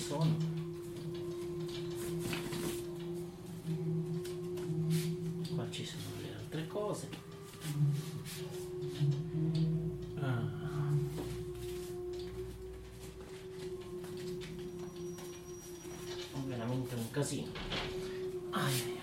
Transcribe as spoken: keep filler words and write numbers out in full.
sono. Qua ci sono le altre cose. Ah. È veramente un casino. Ah,